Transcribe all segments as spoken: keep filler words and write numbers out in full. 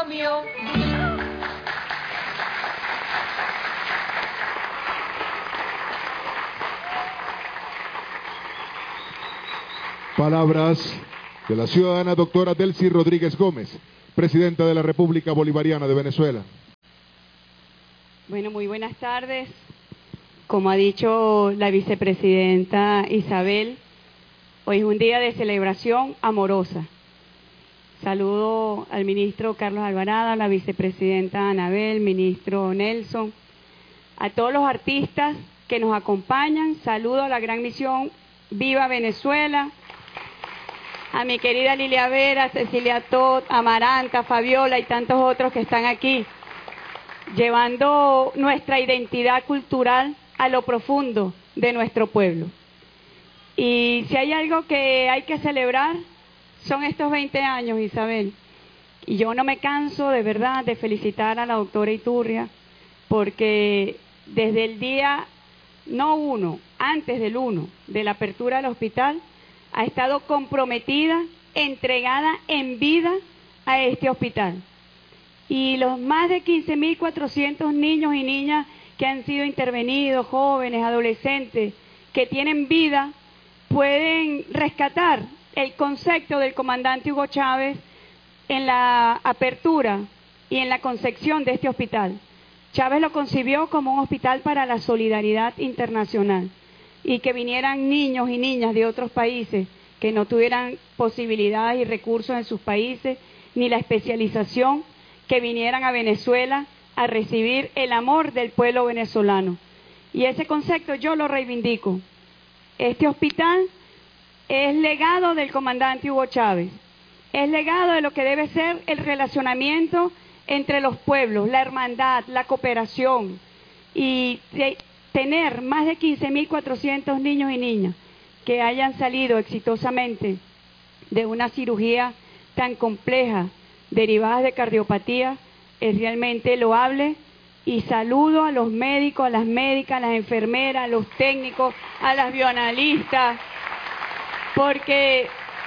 mío. Palabras de la ciudadana doctora Delcy Rodríguez Gómez, presidenta de la República Bolivariana de Venezuela. Bueno, muy buenas tardes. Como ha dicho la vicepresidenta Isabel, hoy es un día de celebración amorosa. Saludo al ministro Carlos Alvarado, a la vicepresidenta Anabel, ministro Nelson, a todos los artistas que nos acompañan. Saludo a la gran misión Viva Venezuela, a mi querida Lilia Vera, Cecilia Todd, Amaranta, Fabiola y tantos otros que están aquí, llevando nuestra identidad cultural a lo profundo de nuestro pueblo. Y si hay algo que hay que celebrar, son estos veinte años, Isabel. Y yo no me canso de verdad de felicitar a la doctora Iturria, porque desde el día, no uno, antes del uno, de la apertura del hospital, ha estado comprometida, entregada en vida a este hospital. Y los más de quince mil cuatrocientos niños y niñas que han sido intervenidos, jóvenes, adolescentes, que tienen vida, pueden rescatar el concepto del comandante Hugo Chávez en la apertura y en la concepción de este hospital. Chávez lo concibió como un hospital para la solidaridad internacional y que vinieran niños y niñas de otros países que no tuvieran posibilidades y recursos en sus países, ni la especialización, que vinieran a Venezuela a recibir el amor del pueblo venezolano. Y ese concepto yo lo reivindico. Este hospital es legado del comandante Hugo Chávez, es legado de lo que debe ser el relacionamiento entre los pueblos, la hermandad, la cooperación, y de tener más de quince mil cuatrocientos niños y niñas que hayan salido exitosamente de una cirugía tan compleja, derivadas de cardiopatía, es realmente loable. Y saludo a los médicos, a las médicas, a las enfermeras, a los técnicos, a las bioanalistas, porque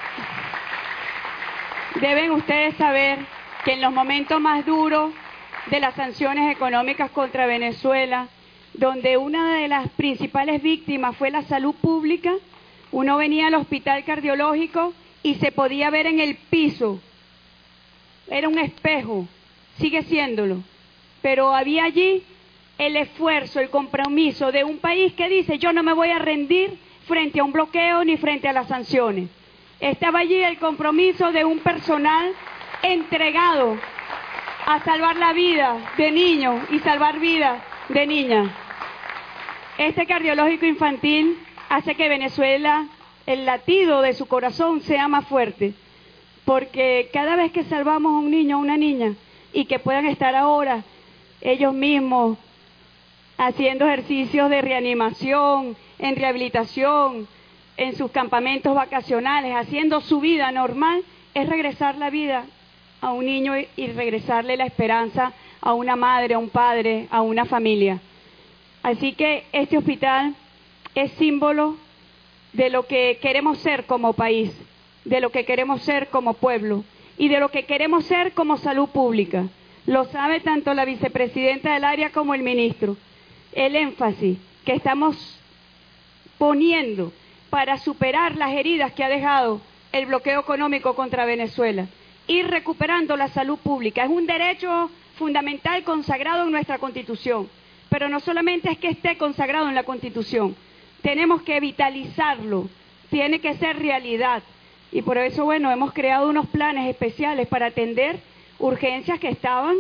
deben ustedes saber que en los momentos más duros de las sanciones económicas contra Venezuela, donde una de las principales víctimas fue la salud pública, uno venía al hospital cardiológico y se podía ver en el piso, era un espejo, sigue siéndolo, pero había allí el esfuerzo, el compromiso de un país que dice: yo no me voy a rendir frente a un bloqueo ni frente a las sanciones. Estaba allí el compromiso de un personal entregado a salvar la vida de niños y salvar vidas de niñas. Este cardiológico infantil hace que Venezuela, el latido de su corazón sea más fuerte, porque cada vez que salvamos a un niño o una niña y que puedan estar ahora ellos mismos haciendo ejercicios de reanimación, en rehabilitación, en sus campamentos vacacionales, haciendo su vida normal, es regresar la vida a un niño y regresarle la esperanza a una madre, a un padre, a una familia. Así que este hospital es símbolo de lo que queremos ser como país, de lo que queremos ser como pueblo y de lo que queremos ser como salud pública. Lo sabe tanto la vicepresidenta del área como el ministro. El énfasis que estamos poniendo para superar las heridas que ha dejado el bloqueo económico contra Venezuela y recuperando la salud pública. Es un derecho fundamental consagrado en nuestra Constitución, pero no solamente es que esté consagrado en la Constitución, tenemos que vitalizarlo, tiene que ser realidad. Y por eso, bueno, hemos creado unos planes especiales para atender urgencias que estaban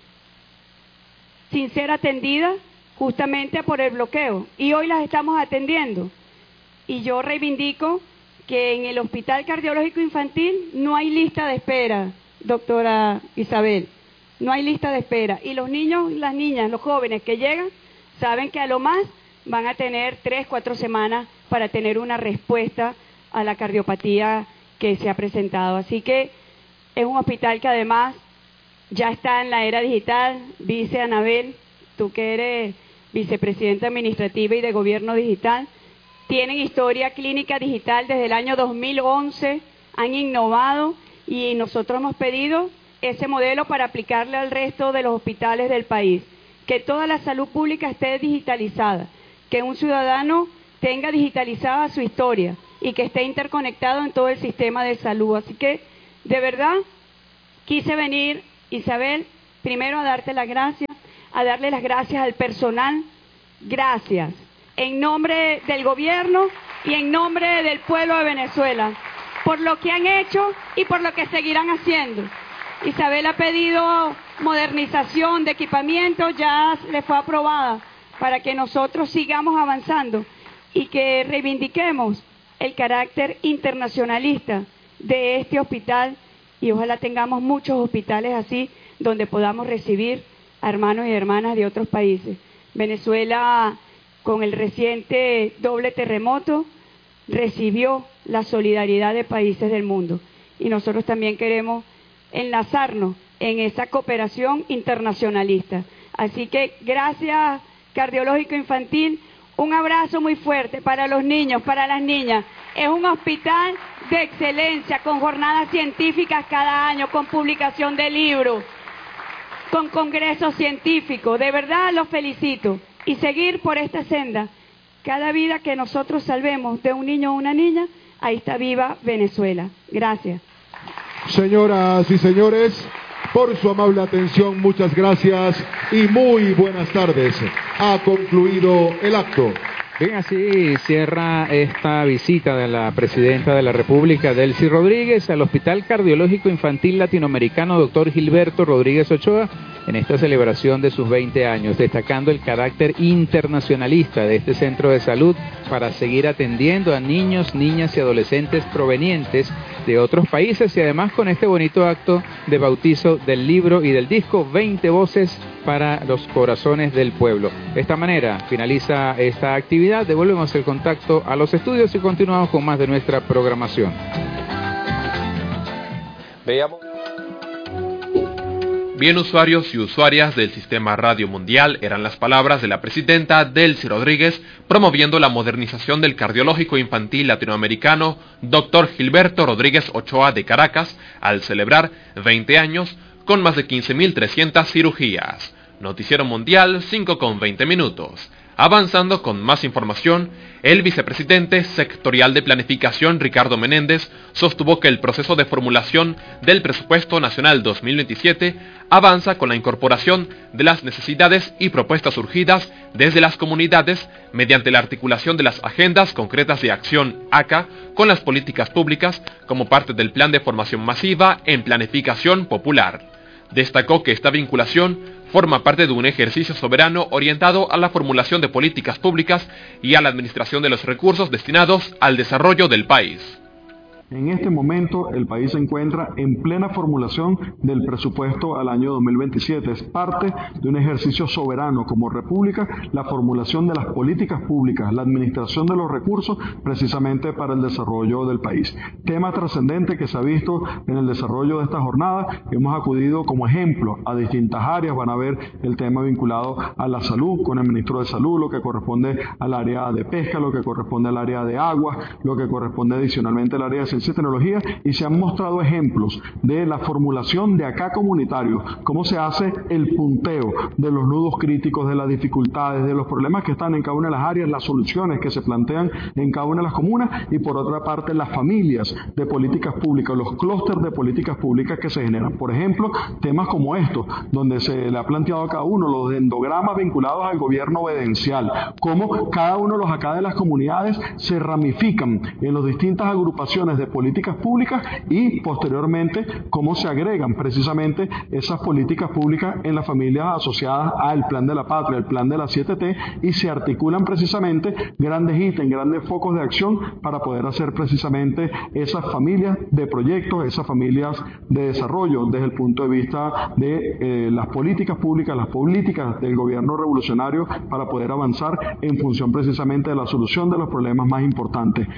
sin ser atendidas justamente por el bloqueo. Y hoy las estamos atendiendo. Y yo reivindico que en el Hospital Cardiológico Infantil no hay lista de espera, doctora Isabel. No hay lista de espera. Y los niños, las niñas, los jóvenes que llegan, saben que a lo más van a tener tres, cuatro semanas para tener una respuesta a la cardiopatía que se ha presentado. Así que es un hospital que además ya está en la era digital. Vice Anabel, tú que eres vicepresidenta administrativa y de gobierno digital, tienen historia clínica digital desde el año dos mil once, han innovado y nosotros hemos pedido ese modelo para aplicarle al resto de los hospitales del país. Que toda la salud pública esté digitalizada, que un ciudadano tenga digitalizada su historia y que esté interconectado en todo el sistema de salud. Así que, de verdad, quise venir, Isabel, primero a darte las gracias, a darle las gracias al personal. Gracias, en nombre del gobierno y en nombre del pueblo de Venezuela, por lo que han hecho y por lo que seguirán haciendo. Isabel ha pedido modernización de equipamiento, ya le fue aprobada para que nosotros sigamos avanzando y que reivindiquemos el carácter internacionalista de este hospital y ojalá tengamos muchos hospitales así donde podamos recibir a hermanos y hermanas de otros países. Venezuela, con el reciente doble terremoto, recibió la solidaridad de países del mundo y nosotros también queremos enlazarnos en esa cooperación internacionalista. Así que gracias, Cardiológico Infantil, un abrazo muy fuerte para los niños, para las niñas. Es un hospital de excelencia, con jornadas científicas cada año, con publicación de libros, con congresos científicos. De verdad los felicito. Y seguir por esta senda. Cada vida que nosotros salvemos de un niño o una niña, ahí está viva Venezuela. Gracias. Señoras y señores, por su amable atención, muchas gracias y muy buenas tardes. Ha concluido el acto. Bien, así cierra esta visita de la Presidenta de la República, Delcy Rodríguez, al Hospital Cardiológico Infantil Latinoamericano doctor Gilberto Rodríguez Ochoa, en esta celebración de sus veinte años, destacando el carácter internacionalista de este centro de salud para seguir atendiendo a niños, niñas y adolescentes provenientes de otros países y además con este bonito acto de bautizo del libro y del disco veinte voces para los corazones del pueblo. De esta manera finaliza esta actividad, devolvemos el contacto a los estudios y continuamos con más de nuestra programación. Veamos. Bien, usuarios y usuarias del Sistema Radio Mundial, eran las palabras de la presidenta Delcy Rodríguez promoviendo la modernización del Cardiológico Infantil Latinoamericano doctor Gilberto Rodríguez Ochoa de Caracas al celebrar veinte años con más de quince mil trescientas cirugías. Noticiero Mundial, cinco con veinte minutos. Avanzando con más información, el vicepresidente sectorial de Planificación, Ricardo Menéndez, sostuvo que el proceso de formulación del Presupuesto Nacional dos mil veintisiete avanza con la incorporación de las necesidades y propuestas surgidas desde las comunidades mediante la articulación de las agendas concretas de acción A C A con las políticas públicas como parte del Plan de Formación Masiva en Planificación Popular. Destacó que esta vinculación forma parte de un ejercicio soberano orientado a la formulación de políticas públicas y a la administración de los recursos destinados al desarrollo del país. En este momento el país se encuentra en plena formulación del presupuesto al año dos mil veintisiete. Es parte de un ejercicio soberano como república, la formulación de las políticas públicas, la administración de los recursos precisamente para el desarrollo del país. Tema trascendente que se ha visto en el desarrollo de esta jornada. Hemos acudido como ejemplo a distintas áreas. Van a ver el tema vinculado a la salud con el ministro de Salud, lo que corresponde al área de pesca, lo que corresponde al área de agua, lo que corresponde adicionalmente al área de ciencia y tecnología, y se han mostrado ejemplos de la formulación de acá comunitario, cómo se hace el punteo de los nudos críticos, de las dificultades, de los problemas que están en cada una de las áreas, las soluciones que se plantean en cada una de las comunas, y por otra parte las familias de políticas públicas, los clústeres de políticas públicas que se generan. Por ejemplo, temas como estos, donde se le ha planteado a cada uno los endogramas vinculados al gobierno obedencial, cómo cada uno de los acá de las comunidades se ramifican en las distintas agrupaciones de políticas públicas y posteriormente cómo se agregan precisamente esas políticas públicas en las familias asociadas al plan de la patria, el plan de la siete T, y se articulan precisamente grandes ítems, grandes focos de acción para poder hacer precisamente esas familias de proyectos, esas familias de desarrollo desde el punto de vista de eh, las políticas públicas, las políticas del gobierno revolucionario para poder avanzar en función precisamente de la solución de los problemas más importantes.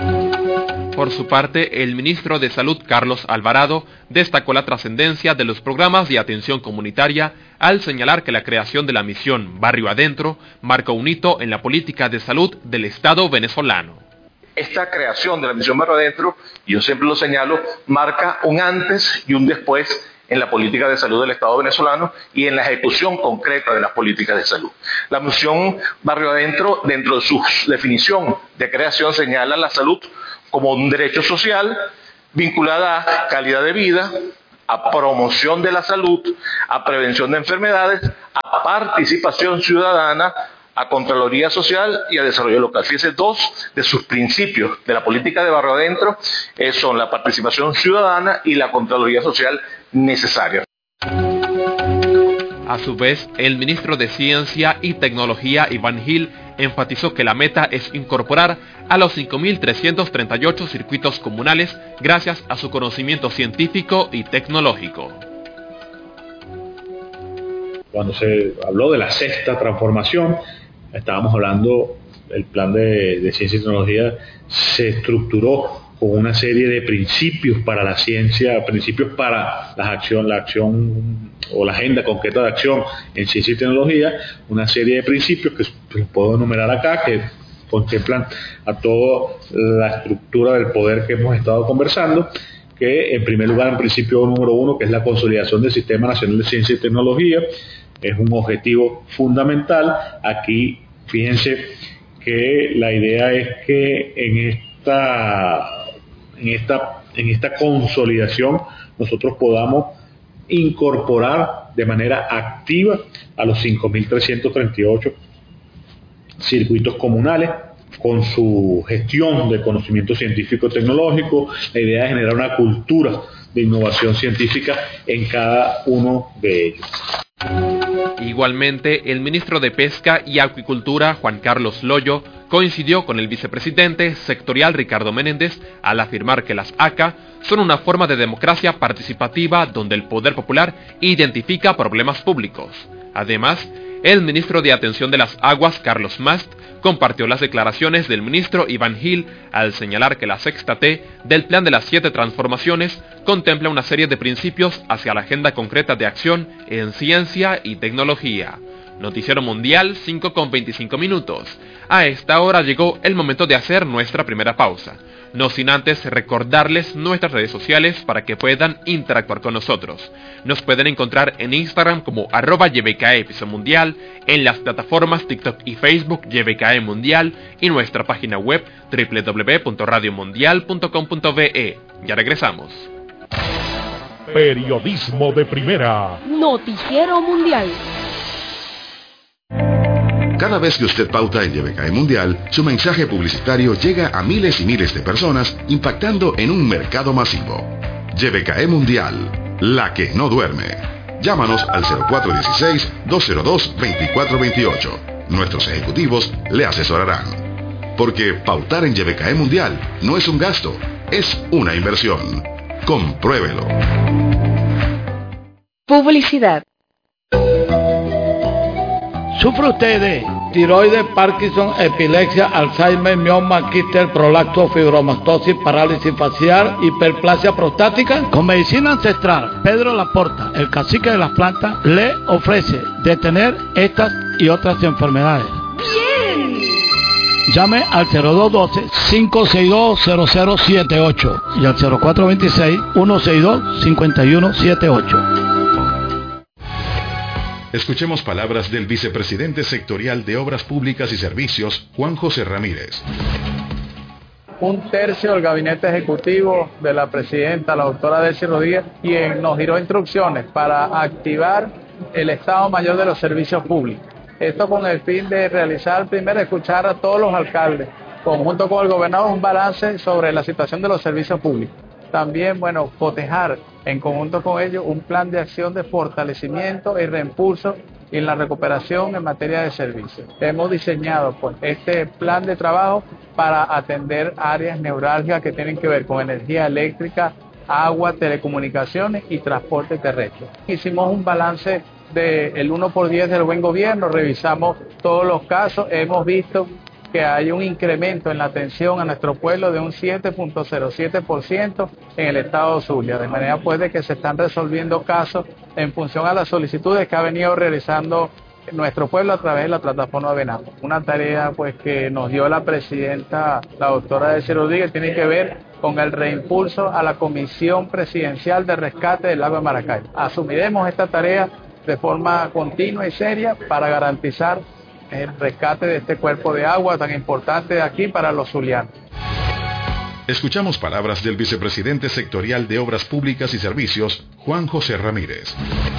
Por su parte, el ministro de Salud, Carlos Alvarado, destacó la trascendencia de los programas de atención comunitaria al señalar que la creación de la misión Barrio Adentro marcó un hito en la política de salud del Estado venezolano. Esta creación de la misión Barrio Adentro, yo siempre lo señalo, marca un antes y un después en la política de salud del Estado venezolano y en la ejecución concreta de las políticas de salud. La misión Barrio Adentro, dentro de su definición de creación, señala la salud como un derecho social vinculada a calidad de vida, a promoción de la salud, a prevención de enfermedades, a participación ciudadana, a Contraloría Social y a Desarrollo Local. Fíjense, dos de sus principios de la política de Barrio Adentro eh, son la participación ciudadana y la Contraloría Social necesaria. A su vez, el ministro de Ciencia y Tecnología, Iván Gil, enfatizó que la meta es incorporar a los cinco mil trescientos treinta y ocho circuitos comunales gracias a su conocimiento científico y tecnológico. Cuando se habló de la sexta transformación, estábamos hablando, el plan de, de ciencia y tecnología se estructuró con una serie de principios para la ciencia, principios para la acción, la acción o la agenda concreta de acción en ciencia y tecnología, una serie de principios que los puedo enumerar acá, que contemplan a toda la estructura del poder que hemos estado conversando, que en primer lugar, en principio número uno, que es la consolidación del Sistema Nacional de Ciencia y Tecnología, es un objetivo fundamental. Aquí, fíjense que la idea es que en esta En esta, en esta consolidación nosotros podamos incorporar de manera activa a los cinco mil trescientos treinta y ocho circuitos comunales con su gestión de conocimiento científico y tecnológico. La idea es generar una cultura de innovación científica en cada uno de ellos. Igualmente, el ministro de Pesca y Acuicultura, Juan Carlos Loyo, coincidió con el vicepresidente sectorial Ricardo Menéndez al afirmar que las A C A son una forma de democracia participativa donde el poder popular identifica problemas públicos. Además, el ministro de Atención de las Aguas, Carlos Mast, compartió las declaraciones del ministro Iván Gil al señalar que la sexta T del Plan de las Siete Transformaciones contempla una serie de principios hacia la agenda concreta de acción en ciencia y tecnología. Noticiero Mundial, cinco con veinticinco minutos. A esta hora llegó el momento de hacer nuestra primera pausa. No sin antes recordarles nuestras redes sociales para que puedan interactuar con nosotros. Nos pueden encontrar en Instagram como arroba Y B K E Piso Mundial, en las plataformas TikTok y Facebook Y B K E Mundial y nuestra página web doble u doble u doble u punto radio mundial punto com punto be e. Ya regresamos. Periodismo de primera. Noticiero Mundial. Cada vez que usted pauta en Y B K E Mundial, su mensaje publicitario llega a miles y miles de personas, impactando en un mercado masivo. Y B K E Mundial, la que no duerme. Llámanos al cero cuatro uno seis, dos cero dos, dos cuatro dos ocho. Nuestros ejecutivos le asesorarán. Porque pautar en Y B K E Mundial no es un gasto, es una inversión. Compruébelo. Publicidad. ¿Sufre usted de tiroides, Parkinson, epilepsia, Alzheimer, mioma, quiste, prolapso, fibromastosis, parálisis facial, hiperplasia prostática? Con medicina ancestral, Pedro Laporta, el cacique de las plantas, le ofrece detener estas y otras enfermedades. ¡Bien! Llame al cero dos uno dos, cinco seis dos, cero cero siete ocho y al cero cuatro dos seis, uno seis dos, cinco uno siete ocho. Escuchemos palabras del vicepresidente sectorial de Obras Públicas y Servicios, Juan José Ramírez. Un tercio del gabinete ejecutivo de la presidenta, la doctora Delcy Rodríguez, quien nos dio instrucciones para activar el Estado Mayor de los Servicios Públicos. Esto con el fin de realizar, primero, escuchar a todos los alcaldes, conjunto con el gobernador, un balance sobre la situación de los servicios públicos. También, bueno, cotejar en conjunto con ellos un plan de acción de fortalecimiento y reimpulso en la recuperación en materia de servicios. Hemos diseñado pues, este plan de trabajo para atender áreas neurálgicas que tienen que ver con energía eléctrica, agua, telecomunicaciones y transporte terrestre. Hicimos un balance del uno por diez del buen gobierno, revisamos todos los casos, hemos visto que hay un incremento en la atención a nuestro pueblo de un siete punto cero siete por ciento en el estado Zulia, de manera pues de que se están resolviendo casos en función a las solicitudes que ha venido realizando nuestro pueblo a través de la plataforma Venapo. Una tarea pues que nos dio la presidenta, la doctora Delcy Rodríguez, tiene que ver con el reimpulso a la Comisión Presidencial de Rescate del Lago de Maracay. Asumiremos esta tarea de forma continua y seria para garantizar el rescate de este cuerpo de agua tan importante aquí para los zulianos. Escuchamos palabras del vicepresidente sectorial de Obras Públicas y Servicios, Juan José Ramírez.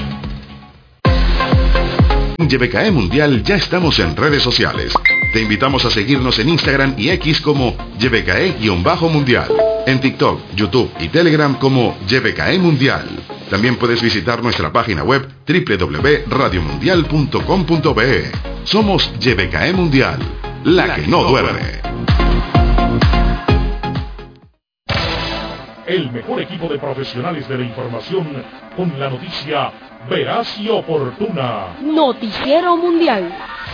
En Y B K E Mundial ya estamos en redes sociales. Te invitamos a seguirnos en Instagram y X como Y B K E-Mundial. En TikTok, YouTube y Telegram como Y B K E Mundial. También puedes visitar nuestra página web doble u doble u doble u punto radio mundial punto com punto be e. Somos Y B K E Mundial, la que no duerme. El mejor equipo de profesionales de la información con la noticia veraz y oportuna. Noticiero Mundial.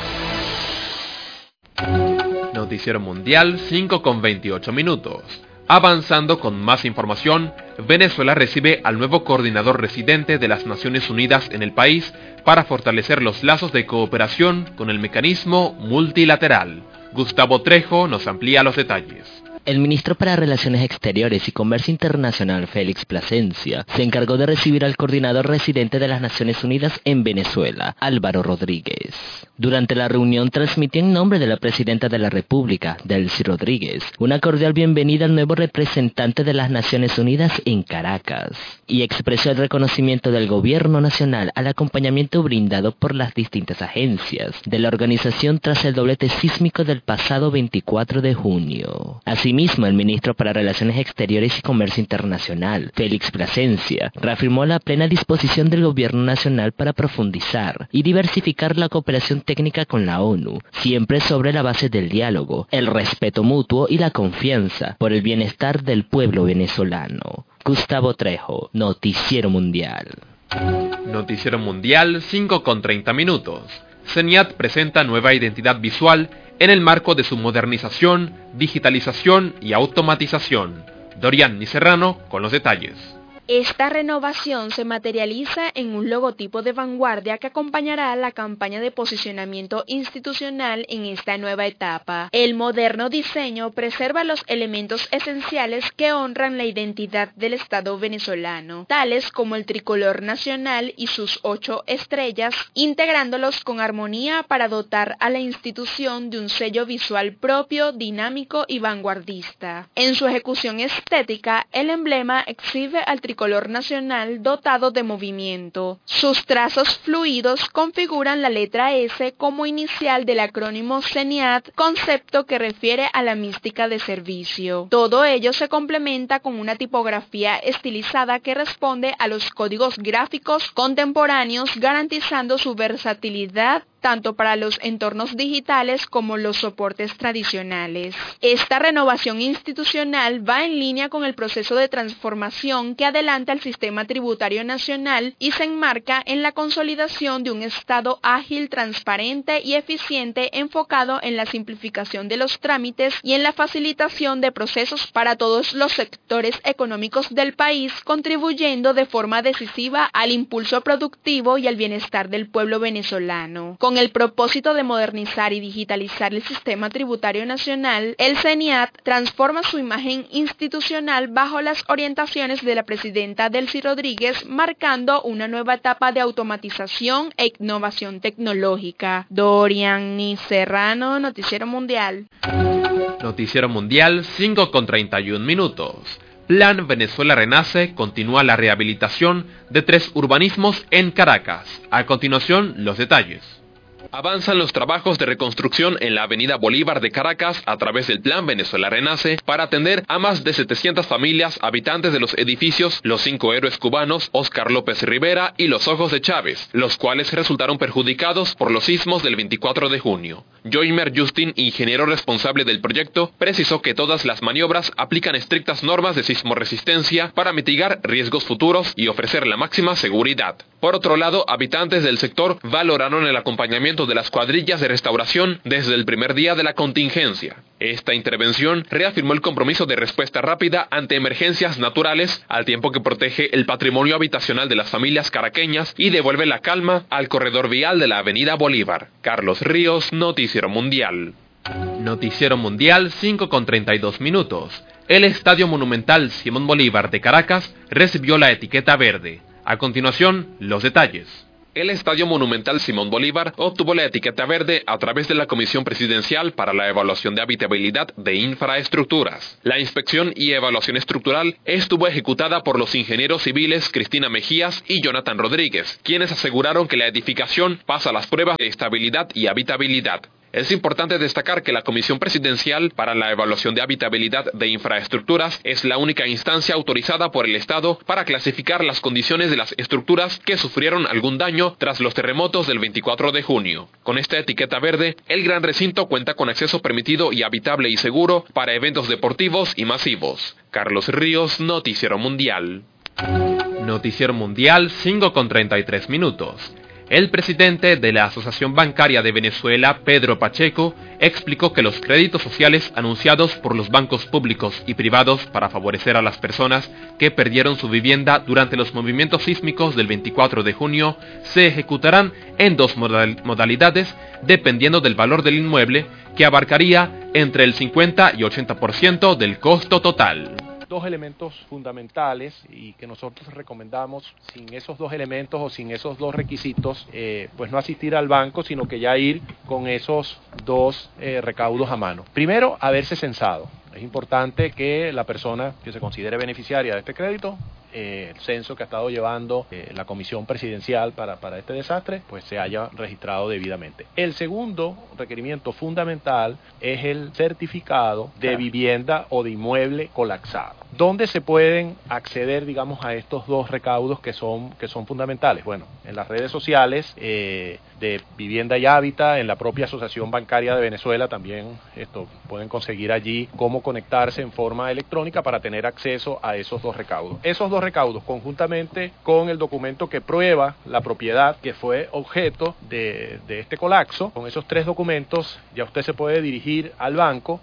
Noticiero Mundial, cinco con veintiocho minutos. Avanzando con más información, Venezuela recibe al nuevo coordinador residente de las Naciones Unidas en el país para fortalecer los lazos de cooperación con el mecanismo multilateral. Gustavo Trejo nos amplía los detalles. El ministro para Relaciones Exteriores y Comercio Internacional, Félix Plasencia, se encargó de recibir al coordinador residente de las Naciones Unidas en Venezuela, Álvaro Rodríguez. Durante la reunión transmitió en nombre de la Presidenta de la República, Delcy Rodríguez, una cordial bienvenida al nuevo representante de las Naciones Unidas en Caracas, y expresó el reconocimiento del Gobierno Nacional al acompañamiento brindado por las distintas agencias de la organización tras el doblete sísmico del pasado veinticuatro de junio. Así Asimismo, el ministro para Relaciones Exteriores y Comercio Internacional, Félix Plasencia, reafirmó la plena disposición del Gobierno Nacional para profundizar y diversificar la cooperación técnica con la ONU, siempre sobre la base del diálogo, el respeto mutuo y la confianza por el bienestar del pueblo venezolano. Gustavo Trejo, Noticiero Mundial. Noticiero Mundial, cinco con treinta minutos. CENIAT presenta nueva identidad visual en el marco de su modernización, digitalización y automatización. Dorian Serrano con los detalles. Esta renovación se materializa en un logotipo de vanguardia que acompañará la campaña de posicionamiento institucional en esta nueva etapa. El moderno diseño preserva los elementos esenciales que honran la identidad del Estado venezolano, tales como el tricolor nacional y sus ocho estrellas, integrándolos con armonía para dotar a la institución de un sello visual propio, dinámico y vanguardista. En su ejecución estética, el emblema exhibe al tricolor color nacional dotado de movimiento. Sus trazos fluidos configuran la letra S como inicial del acrónimo CENIAT, concepto que refiere a la mística de servicio. Todo ello se complementa con una tipografía estilizada que responde a los códigos gráficos contemporáneos, garantizando su versatilidad tanto para los entornos digitales como los soportes tradicionales. Esta renovación institucional va en línea con el proceso de transformación que adelanta el sistema tributario nacional y se enmarca en la consolidación de un Estado ágil, transparente y eficiente enfocado en la simplificación de los trámites y en la facilitación de procesos para todos los sectores económicos del país, contribuyendo de forma decisiva al impulso productivo y al bienestar del pueblo venezolano. Con el propósito de modernizar y digitalizar el sistema tributario nacional, el CENIAT transforma su imagen institucional bajo las orientaciones de la presidenta Delcy Rodríguez, marcando una nueva etapa de automatización e innovación tecnológica. Dorian Serrano, Noticiero Mundial. Noticiero Mundial, cinco con treinta y un minutos. Plan Venezuela Renace continúa la rehabilitación de tres urbanismos en Caracas. A continuación, los detalles. Avanzan los trabajos de reconstrucción en la avenida Bolívar de Caracas a través del Plan Venezuela Renace para atender a más de setecientas familias habitantes de los edificios Los Cinco Héroes Cubanos, Óscar López Rivera y Los Ojos de Chávez, los cuales resultaron perjudicados por los sismos del veinticuatro de junio. Joimer Justin, ingeniero responsable del proyecto, precisó que todas las maniobras aplican estrictas normas de sismoresistencia para mitigar riesgos futuros y ofrecer la máxima seguridad. Por otro lado, habitantes del sector valoraron el acompañamiento funcionamiento de las cuadrillas de restauración desde el primer día de la contingencia. Esta intervención reafirmó el compromiso de respuesta rápida ante emergencias naturales, al tiempo que protege el patrimonio habitacional de las familias caraqueñas y devuelve la calma al corredor vial de la Avenida Bolívar. Carlos Ríos, Noticiero Mundial. Noticiero Mundial, cinco con treinta y dos minutos. El Estadio Monumental Simón Bolívar de Caracas recibió la etiqueta verde. A continuación, los detalles. El Estadio Monumental Simón Bolívar obtuvo la etiqueta verde a través de la Comisión Presidencial para la Evaluación de Habitabilidad de Infraestructuras. La inspección y evaluación estructural estuvo ejecutada por los ingenieros civiles Cristina Mejías y Jonathan Rodríguez, quienes aseguraron que la edificación pasa las pruebas de estabilidad y habitabilidad. Es importante destacar que la Comisión Presidencial para la Evaluación de Habitabilidad de Infraestructuras es la única instancia autorizada por el Estado para clasificar las condiciones de las estructuras que sufrieron algún daño tras los terremotos del veinticuatro de junio. Con esta etiqueta verde, el gran recinto cuenta con acceso permitido y habitable y seguro para eventos deportivos y masivos. Carlos Ríos, Noticiero Mundial. Noticiero Mundial, cinco con treinta y tres minutos. El presidente de la Asociación Bancaria de Venezuela, Pedro Pacheco, explicó que los créditos sociales anunciados por los bancos públicos y privados para favorecer a las personas que perdieron su vivienda durante los movimientos sísmicos del veinticuatro de junio se ejecutarán en dos modal- modalidades dependiendo del valor del inmueble, que abarcaría entre el cincuenta y ochenta por ciento del costo total. Dos elementos fundamentales y que nosotros recomendamos, sin esos dos elementos o sin esos dos requisitos, eh, pues no asistir al banco, sino que ya ir con esos dos eh, recaudos a mano. Primero, haberse censado. Es importante que la persona que se considere beneficiaria de este crédito, eh, el censo que ha estado llevando eh, la Comisión Presidencial para, para este desastre, pues se haya registrado debidamente. El segundo requerimiento fundamental es el certificado de vivienda o de inmueble colapsado. ¿Dónde se pueden acceder, digamos, a estos dos recaudos que son, que son fundamentales? Bueno, en las redes sociales eh, de Vivienda y Hábitat, en la propia Asociación Bancaria de Venezuela también esto, pueden conseguir allí cómo conectarse en forma electrónica para tener acceso a esos dos recaudos. Esos dos recaudos, conjuntamente con el documento que prueba la propiedad que fue objeto de, de este colapso, con esos tres documentos ya usted se puede dirigir al banco.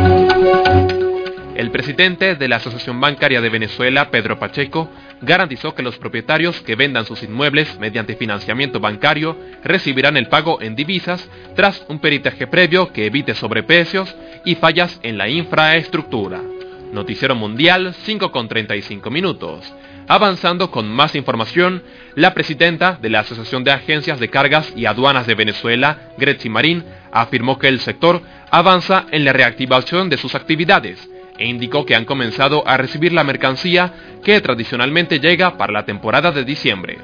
El presidente de la Asociación Bancaria de Venezuela, Pedro Pacheco, garantizó que los propietarios que vendan sus inmuebles mediante financiamiento bancario recibirán el pago en divisas tras un peritaje previo que evite sobreprecios y fallas en la infraestructura. Noticiero Mundial, cinco con treinta y cinco minutos. Avanzando con más información, la presidenta de la Asociación de Agencias de Cargas y Aduanas de Venezuela, Gretzi Marín, afirmó que el sector avanza en la reactivación de sus actividades e indicó que han comenzado a recibir la mercancía que tradicionalmente llega para la temporada de diciembre.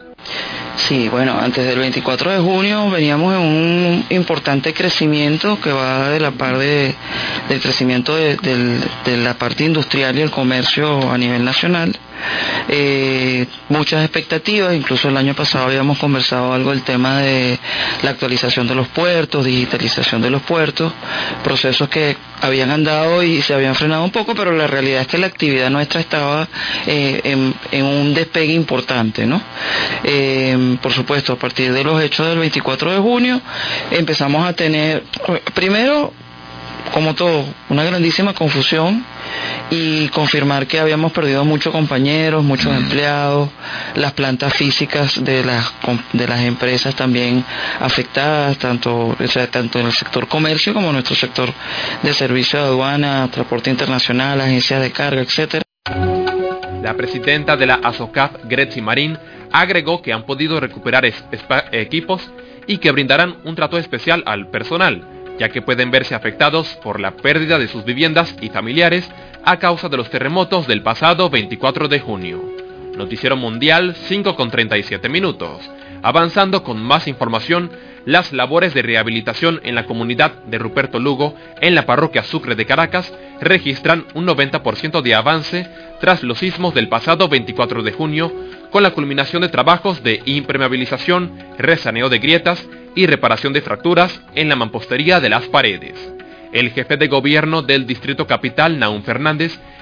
Sí, bueno, antes del veinticuatro de junio veníamos en un importante crecimiento que va de la par de, del crecimiento de, de, de la parte industrial y el comercio a nivel nacional. Eh, muchas expectativas, incluso el año pasado habíamos conversado algo del tema de la actualización de los puertos, digitalización de los puertos, procesos que habían andado y se habían frenado un poco, pero la realidad es que la actividad nuestra estaba eh, en, en un despegue importante, ¿no? Eh, por supuesto, a partir de los hechos del veinticuatro de junio empezamos a tener, primero, como todo, una grandísima confusión y confirmar que habíamos perdido muchos compañeros, muchos empleados, las plantas físicas de las de las empresas también afectadas, tanto, o sea, tanto en el sector comercio como en nuestro sector de servicio de aduana, transporte internacional, agencias de carga, etcétera. La presidenta de la ASOCAF, Gretzi Marín, agregó que han podido recuperar equipos y que brindarán un trato especial al personal, ya que pueden verse afectados por la pérdida de sus viviendas y familiares a causa de los terremotos del pasado veinticuatro de junio. Noticiero Mundial, cinco con treinta y siete minutos. Avanzando con más información, las labores de rehabilitación en la comunidad de Ruperto Lugo, en la parroquia Sucre de Caracas, registran un noventa por ciento de avance tras los sismos del pasado veinticuatro de junio, con la culminación de trabajos de impermeabilización, resaneo de grietas y reparación de fracturas en la mampostería de las paredes. El jefe de gobierno del Distrito Capital, Naum Fernández,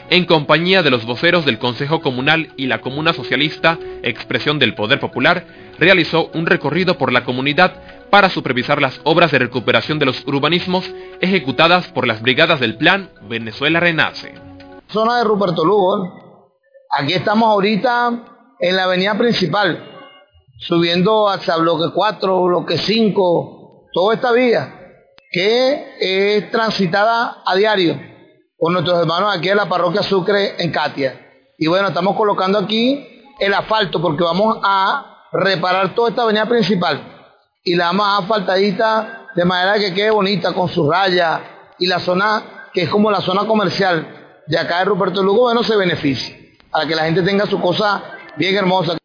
en compañía de los voceros del Consejo Comunal y la Comuna Socialista, expresión del Poder Popular, realizó un recorrido por la comunidad para supervisar las obras de recuperación de los urbanismos ejecutadas por las brigadas del Plan Venezuela Renace. Zona de Ruperto Lugo, aquí estamos ahorita en la avenida principal, subiendo hacia bloque cuatro, bloque cinco, toda esta vía que es transitada a diario por nuestros hermanos aquí de la parroquia Sucre en Catia. Y bueno, estamos colocando aquí el asfalto porque vamos a reparar toda esta avenida principal y la vamos a asfaltadita de manera que quede bonita con sus rayas, y la zona que es como la zona comercial de acá de Ruperto Lugo, bueno, se beneficie para que la gente tenga su cosa bien hermosa.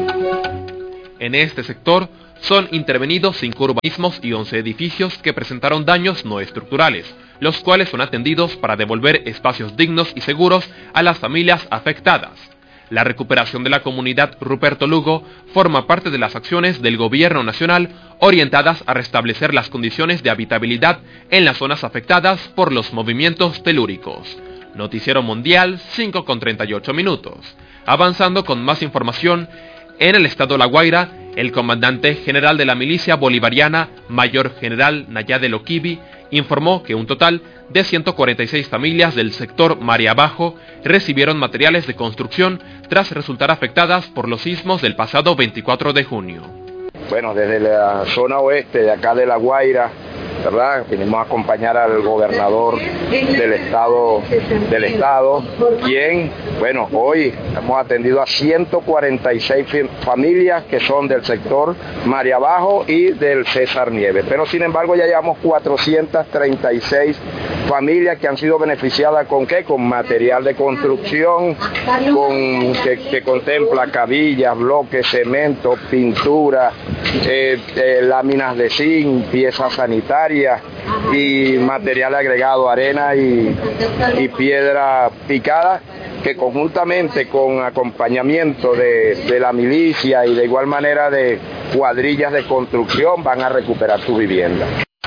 En este sector son intervenidos cinco urbanismos y once edificios que presentaron daños no estructurales, los cuales son atendidos para devolver espacios dignos y seguros a las familias afectadas. La recuperación de la comunidad Ruperto Lugo forma parte de las acciones del Gobierno Nacional orientadas a restablecer las condiciones de habitabilidad en las zonas afectadas por los movimientos telúricos. Noticiero Mundial, cinco con treinta y ocho minutos. Avanzando con más información, en el estado La Guaira, el comandante general de la milicia bolivariana, Mayor General Nayade Loquibi, informó que un total de ciento cuarenta y seis familias del sector María Abajo recibieron materiales de construcción tras resultar afectadas por los sismos del pasado veinticuatro de junio. Bueno, desde la zona oeste de acá de La Guaira, ¿verdad? Vinimos a acompañar al gobernador del estado, del estado, quien, bueno, hoy hemos atendido a ciento cuarenta y seis familias que son del sector María Abajo y del César Nieves, pero sin embargo ya llevamos cuatrocientas treinta y seis familias que han sido beneficiadas con ¿qué? Con material de construcción, con, que, que contempla cabillas, bloques, cemento, pintura, eh, eh, láminas de zinc, piezas sanitarias y material agregado, arena y, y piedra picada, que conjuntamente con acompañamiento de, de la milicia y de igual manera de cuadrillas de construcción van a recuperar su vivienda.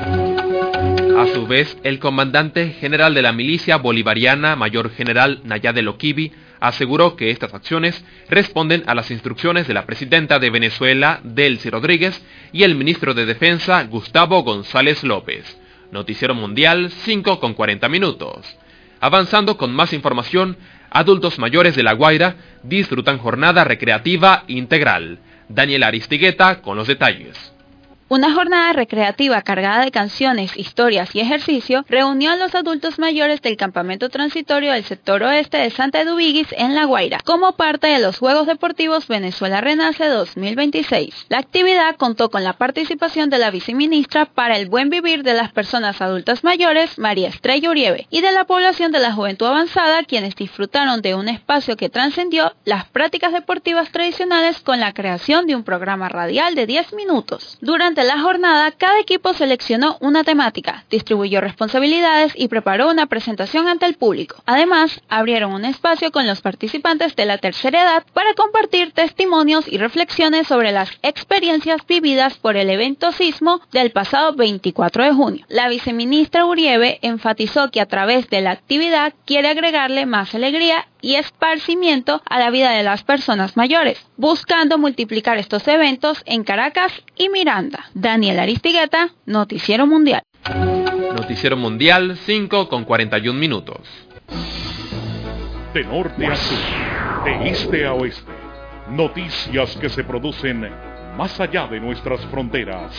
A su vez, el comandante general de la milicia bolivariana, Mayor General Nayade Loquibi, aseguró que estas acciones responden a las instrucciones de la presidenta de Venezuela, Delcy Rodríguez, y el ministro de Defensa, Gustavo González López. Noticiero Mundial, cinco con cuarenta minutos. Avanzando con más información, adultos mayores de La Guaira disfrutan jornada recreativa integral. Daniela Aristigueta con los detalles. Una jornada recreativa cargada de canciones, historias y ejercicio reunió a los adultos mayores del campamento transitorio del sector oeste de Santa Eduviguis en La Guaira, como parte de los Juegos Deportivos Venezuela Renace dos mil veintiséis. La actividad contó con la participación de la viceministra para el buen vivir de las personas adultas mayores, María Estrella Uribe, y de la población de la juventud avanzada, quienes disfrutaron de un espacio que trascendió las prácticas deportivas tradicionales con la creación de un programa radial de diez minutos. Durante la jornada, cada equipo seleccionó una temática, distribuyó responsabilidades y preparó una presentación ante el público. Además, abrieron un espacio con los participantes de la tercera edad para compartir testimonios y reflexiones sobre las experiencias vividas por el evento sismo del pasado veinticuatro de junio. La viceministra Uribe enfatizó que a través de la actividad quiere agregarle más alegría y esparcimiento a la vida de las personas mayores, buscando multiplicar estos eventos en Caracas y Miranda. Daniela Aristigueta, Noticiero Mundial. Noticiero Mundial, cinco con cuarenta y un minutos. De norte a sur, de este a oeste, noticias que se producen más allá de nuestras fronteras.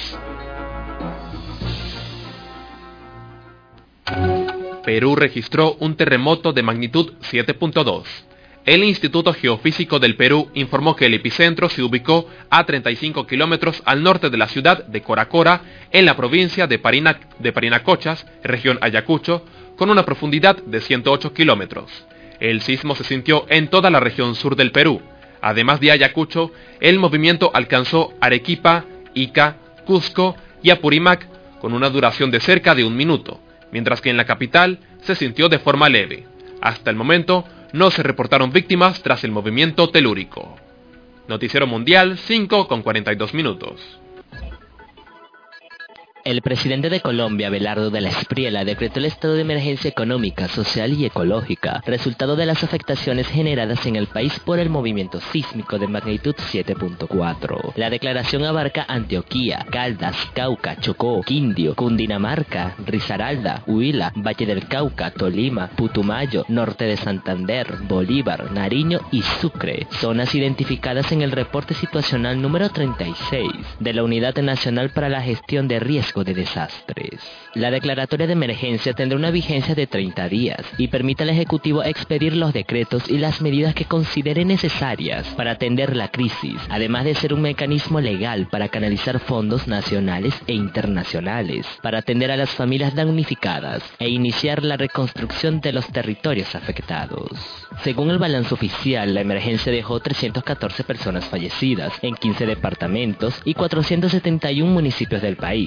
Perú registró un terremoto de magnitud siete punto dos. El Instituto Geofísico del Perú informó que el epicentro se ubicó a treinta y cinco kilómetros al norte de la ciudad de Coracora, en la provincia de, Parina, de Parinacochas, región Ayacucho, con una profundidad de ciento ocho kilómetros. El sismo se sintió en toda la región sur del Perú. Además de Ayacucho, el movimiento alcanzó Arequipa, Ica, Cusco y Apurímac con una duración de cerca de un minuto, mientras que en la capital se sintió de forma leve. Hasta el momento no se reportaron víctimas tras el movimiento telúrico. Noticiero Mundial, cinco con cuarenta y dos minutos. El presidente de Colombia, Abelardo de la Espriella, decretó el estado de emergencia económica, social y ecológica, resultado de las afectaciones generadas en el país por el movimiento sísmico de magnitud siete punto cuatro. La declaración abarca Antioquia, Caldas, Cauca, Chocó, Quindío, Cundinamarca, Risaralda, Huila, Valle del Cauca, Tolima, Putumayo, Norte de Santander, Bolívar, Nariño y Sucre, zonas identificadas en el reporte situacional número treinta y seis de la Unidad Nacional para la Gestión de Riesgo de Desastres. La declaratoria de emergencia tendrá una vigencia de treinta días y permite al Ejecutivo expedir los decretos y las medidas que considere necesarias para atender la crisis, además de ser un mecanismo legal para canalizar fondos nacionales e internacionales, para atender a las familias damnificadas e iniciar la reconstrucción de los territorios afectados. Según el balance oficial, la emergencia dejó trescientas catorce personas fallecidas en quince departamentos y cuatrocientos setenta y uno municipios del país,